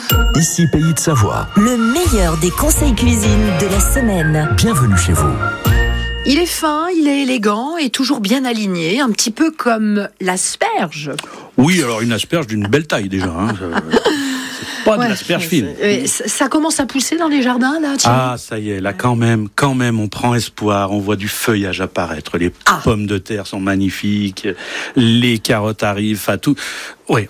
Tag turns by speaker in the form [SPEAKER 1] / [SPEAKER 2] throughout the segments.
[SPEAKER 1] Ici Pays de Savoie.
[SPEAKER 2] Le meilleur des conseils cuisine de la semaine.
[SPEAKER 1] Bienvenue chez vous.
[SPEAKER 3] Il est fin, il est élégant et toujours bien aligné, un petit peu comme l'asperge.
[SPEAKER 4] Oui, alors une asperge d'une belle taille déjà. C'est pas de l'asperge fine.
[SPEAKER 3] Ça commence à pousser dans les jardins, là, Thierry ?
[SPEAKER 4] Ah, ça y est, là quand même, on prend espoir, on voit du feuillage apparaître, les pommes de terre sont magnifiques, les carottes arrivent, enfin tout. Oui,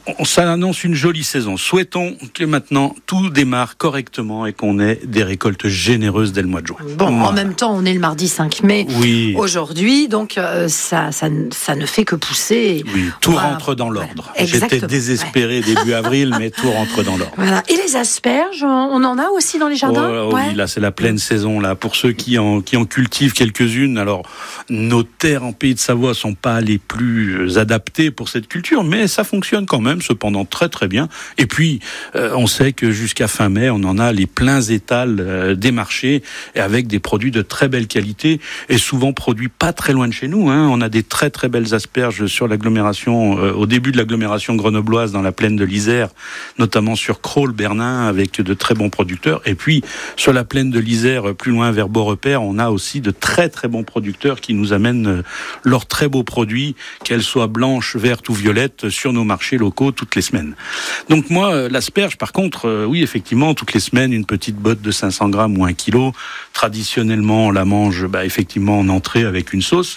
[SPEAKER 4] ça annonce une jolie saison. Souhaitons que maintenant tout démarre correctement et qu'on ait des récoltes généreuses dès le mois de juin.
[SPEAKER 3] Bon, en même temps, on est le mardi 5 mai aujourd'hui, donc ça ne fait que pousser.
[SPEAKER 4] Oui, tout rentre dans l'ordre. J'étais désespéré début avril, mais tout rentre dans l'ordre.
[SPEAKER 3] Voilà. Et les asperges, on en a aussi dans les jardins ?
[SPEAKER 4] Oui, là c'est la pleine saison là. Pour ceux qui en cultivent quelques-unes, alors nos terres en Pays de Savoie sont pas les plus adaptées pour cette culture, mais ça fonctionne quand même, cependant très très bien. Et puis, on sait que jusqu'à fin mai, on en a les pleins étals des marchés, et avec des produits de très belle qualité, et souvent produits pas très loin de chez nous. On a des très très belles asperges sur l'agglomération, au début de l'agglomération grenobloise, dans la plaine de l'Isère, notamment sur Crolles, Bernin, avec de très bons producteurs. Et puis, sur la plaine de l'Isère, plus loin vers Beaurepaire, on a aussi de très très bons producteurs qui nous amènent leurs très beaux produits, qu'elles soient blanches, vertes ou violettes, sur nos marchés locaux toutes les semaines. Donc moi, l'asperge, par contre, oui, effectivement, toutes les semaines, une petite botte de 500 grammes ou 1 kilo. Traditionnellement, on la mange effectivement en entrée avec une sauce.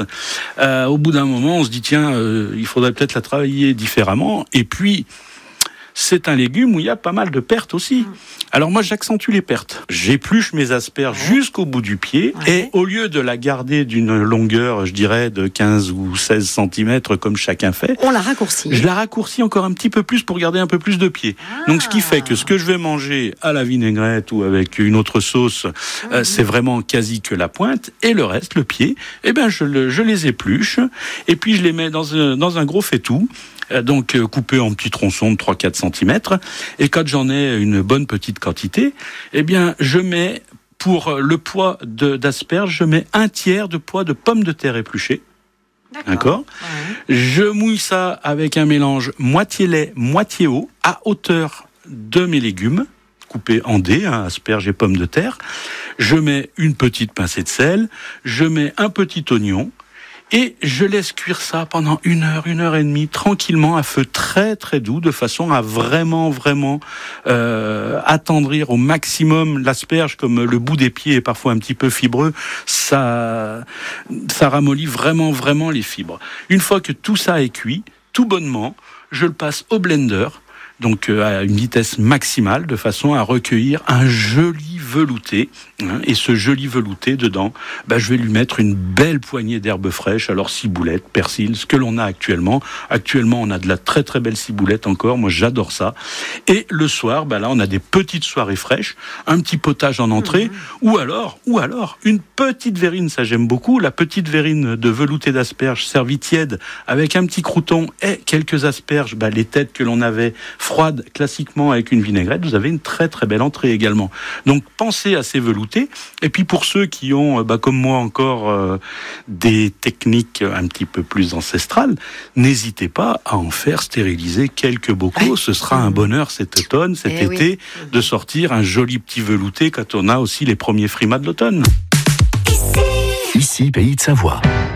[SPEAKER 4] Au bout d'un moment, on se dit, tiens, il faudrait peut-être la travailler différemment. Et puis, c'est un légume où il y a pas mal de pertes aussi. Alors moi, j'accentue les pertes. J'épluche mes asperges jusqu'au bout du pied, et au lieu de la garder d'une longueur, je dirais, de 15 ou 16 cm comme chacun fait,
[SPEAKER 3] on la raccourcit.
[SPEAKER 4] Je la raccourcis encore un petit peu plus pour garder un peu plus de pied. Donc ce qui fait que ce que je vais manger à la vinaigrette ou avec une autre sauce, c'est vraiment quasi que la pointe, et le reste, le pied, je les épluche, et puis je les mets dans un gros faitout, donc coupé en petits tronçons de 3-4 cm, et quand j'en ai une bonne petite quantité, je mets, pour le poids d'asperges, je mets 1/3 de poids de pommes de terre épluchées. D'accord. Ouais. Je mouille ça avec un mélange moitié lait, moitié eau, à hauteur de mes légumes, coupés en dés, asperges et pommes de terre. Je mets une petite pincée de sel, je mets un petit oignon, et je laisse cuire ça pendant 1 heure, 1 heure et demie, tranquillement, à feu très très doux, de façon à vraiment attendrir au maximum l'asperge. Comme le bout des pieds est parfois un petit peu fibreux, ça ramollit vraiment les fibres. Une fois que tout ça est cuit, tout bonnement, je le passe au blender, donc à une vitesse maximale, de façon à recueillir un joli velouté. Et ce joli velouté, dedans, je vais lui mettre une belle poignée d'herbes fraîches, alors ciboulette, persil, ce que l'on a actuellement. Actuellement, on a de la très très belle ciboulette encore, moi j'adore ça. Et le soir, là on a des petites soirées fraîches, un petit potage en entrée, ou alors une petite verrine, ça j'aime beaucoup, la petite verrine de velouté d'asperges servie tiède, avec un petit crouton et quelques asperges, les têtes que l'on avait froides classiquement avec une vinaigrette, vous avez une très très belle entrée également. Donc pensez à ces veloutés. Et puis pour ceux qui ont, comme moi encore, des techniques un petit peu plus ancestrales, n'hésitez pas à en faire stériliser quelques bocaux. Ce sera un bonheur cet automne, cet été, de sortir un joli petit velouté quand on a aussi les premiers frimas de l'automne.
[SPEAKER 1] Ici Pays de Savoie.